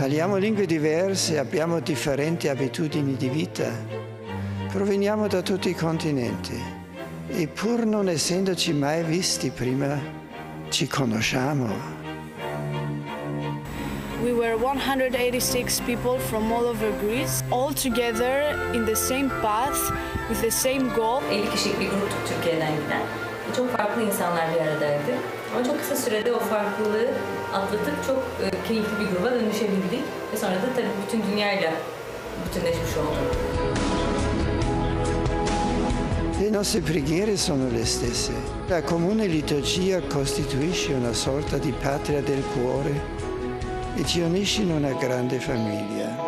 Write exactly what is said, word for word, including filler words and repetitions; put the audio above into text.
Parliamo lingue diverse, abbiamo differenti abitudini di vita, proveniamo da tutti i continenti e pur non essendoci mai visti prima, ci conosciamo. We were one hundred eighty-six people from all over Greece, all together in the same path, with the same goal. elli kişilik bir gruptuk Türkiye'den giden. Çok farklı insanlar bir aradaydı. Ama çok kısa sürede o farklılığı atlatıp çok e, keyifli bir gruba dönüşebildik. Ve sonra da tabii bütün dünyayla bütünleşmiş olduk. Le nostre preghiere sono le stesse. La comune liturgia costituisce una sorta di patria del cuore e ci unisce in una grande famiglia.